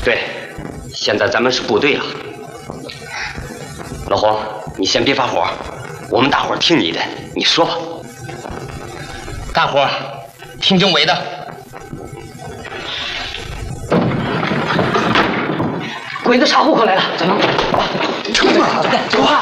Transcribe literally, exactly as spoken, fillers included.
对，现在咱们是部队了。老黄，你先别发火，我们大伙儿听你的，你说吧。大伙儿听政委的。鬼子查户口来了，怎么？走吧，冲啊！走吧。